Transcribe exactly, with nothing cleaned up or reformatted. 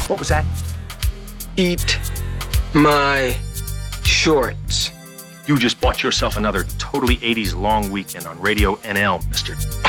What was that? Eat my shorts. You just bought yourself another totally eighties long weekend on Radio N L, mister.